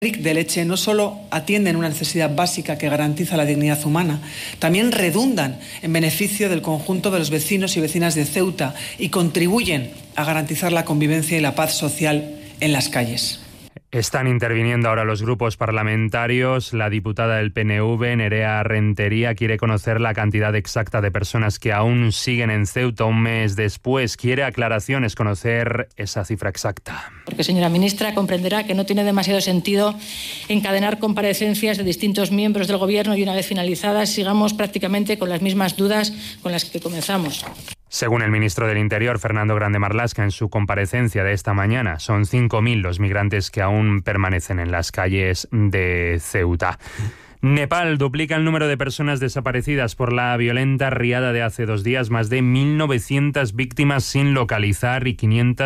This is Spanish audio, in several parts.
de leche no solo atienden una necesidad básica que garantiza la dignidad humana, también redundan en beneficio del conjunto de los vecinos y vecinas de Ceuta y contribuyen a garantizar la convivencia y la paz social en las calles. Están interviniendo ahora los grupos parlamentarios. La diputada del PNV, Nerea Rentería, quiere conocer la cantidad exacta de personas que aún siguen en Ceuta un mes después. Quiere aclaraciones, conocer esa cifra exacta. Porque, señora ministra, comprenderá que no tiene demasiado sentido encadenar comparecencias de distintos miembros del Gobierno y una vez finalizadas sigamos prácticamente con las mismas dudas con las que comenzamos. Según el ministro del Interior, Fernando Grande Marlaska, en su comparecencia de esta mañana, son 5.000 los migrantes que aún permanecen en las calles de Ceuta. Nepal duplica el número de personas desaparecidas por la violenta riada de hace 2 días, más de 1.900 víctimas sin localizar y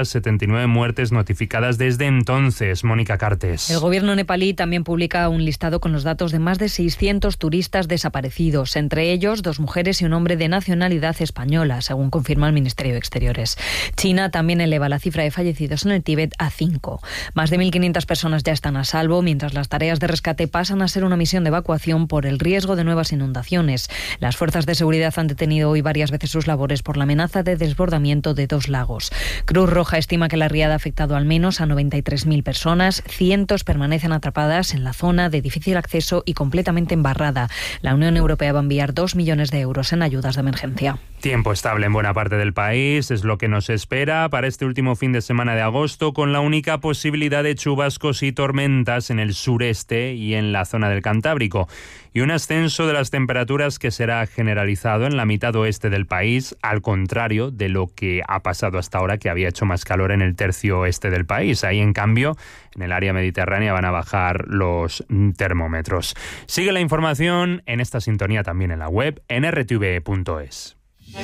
579 muertes notificadas desde entonces. Mónica Cartes. El gobierno nepalí también publica un listado con los datos de más de 600 turistas desaparecidos, entre ellos 2 mujeres y un hombre de nacionalidad española, según confirma el Ministerio de Exteriores. China también eleva la cifra de fallecidos en el Tíbet a 5. Más de 1.500 personas ya están a salvo, mientras las tareas de rescate pasan a ser una misión de evacuación por el riesgo de nuevas inundaciones. Las fuerzas de seguridad han detenido hoy varias veces sus labores por la amenaza de desbordamiento de 2 lagos. Cruz Roja estima que la riada ha afectado al menos a 93.000 personas. Cientos permanecen atrapadas en la zona de difícil acceso y completamente embarrada. La Unión Europea va a enviar 2 millones de euros en ayudas de emergencia. Tiempo estable en buena parte del país es lo que nos espera para este último fin de semana de agosto, con la única posibilidad de chubascos y tormentas en el sureste y en la zona del Cantábrico, y un ascenso de las temperaturas que será generalizado en la mitad oeste del país, al contrario de lo que ha pasado hasta ahora, que había hecho más calor en el tercio oeste del país. Ahí, en cambio, en el área mediterránea van a bajar los termómetros. Sigue la información en esta sintonía también en la web, en rtve.es.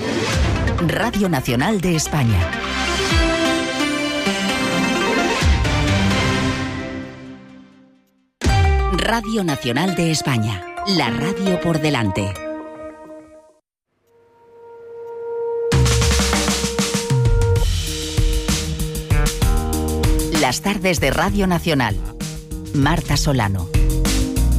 Radio Nacional de España. Radio Nacional de España. La radio por delante. Las tardes de Radio Nacional. Marta Solano.